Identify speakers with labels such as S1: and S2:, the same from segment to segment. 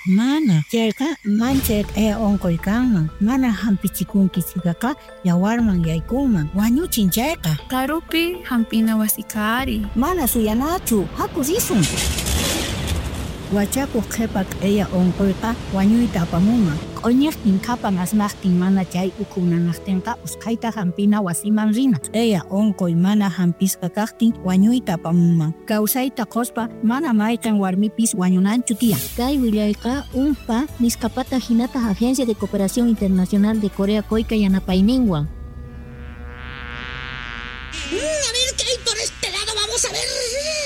S1: Mana, chayqa manchayq onquykanman. Mana hampichikunki chikaqa yawarman yaykunman. Wañuchin chayqa.
S2: Karupi hampina wasi kari.
S1: Mana suyanachu, haku risun. Wachakuq qhipa q'eya onquyqa wañuyta apamunman. Q'uñiqtin qhapan asmaqtin mana chay ukhu nanaqtinqa usqhayta hampina wasiman rina. Q'eya onquy mana hampisqa kaqtin wañuyta apamunman. Kawsayta quspa mana mayqin warmipis wañunanchu tiyan.
S3: Kay willayqa unpa niskapata hinata Agencia de Cooperación Internacional de Corea Coica yanapayninwan.
S4: A ver qué hay por este lado, vamos a ver.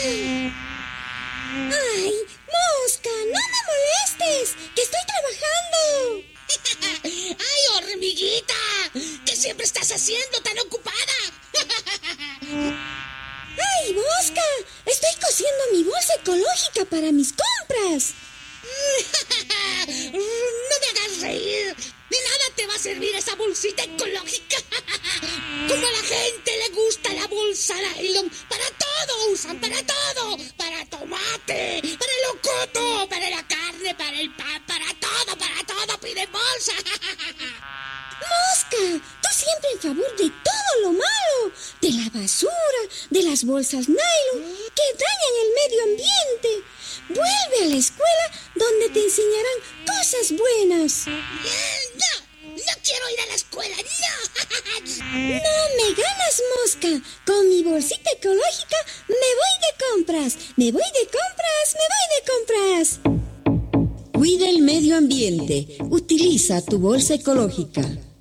S4: ¡Ay, mosca! ¡No me molestes! ¡Que estoy trabajando! ¡Ay, hormiguita! ¿Qué siempre estás haciendo tan ocupada? ¡Ay, mosca! Estoy cosiendo mi bolsa ecológica para mis compras. No me hagas reír. De nada te va a servir esa bolsita ecológica. Como a la gente le gusta la bolsa nylon. Para todo usan, para todo. Para tomate, para el locoto, para la carne, para el pan, para todo piden bolsa. Mosca, tú siempre en favor de todo lo malo. De la basura, de las bolsas nylon que dañan el medio ambiente. Vuelve a la escuela donde te enseñarán cosas buenas. No quiero ir a la escuela, no. No me ganas, mosca. Con mi bolsita ecológica me voy de compras. Me voy de compras.
S5: Cuida el medio ambiente. Utiliza tu bolsa ecológica.